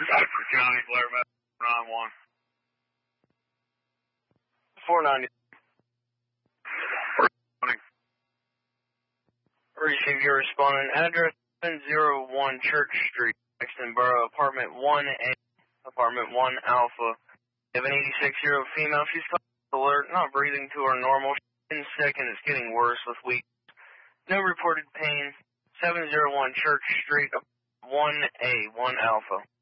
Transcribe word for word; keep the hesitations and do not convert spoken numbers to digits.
Oxford County, Blair nine one. four ninety. Receive your respondent address, seven oh one Church Street, Exton Borough, apartment one A, apartment one Alpha. You have an eighty-six-year-old female. She's alert, not breathing to her normal. In second, it's getting worse with weakness. No reported pain. seven oh one Church Street, one A, one Alpha.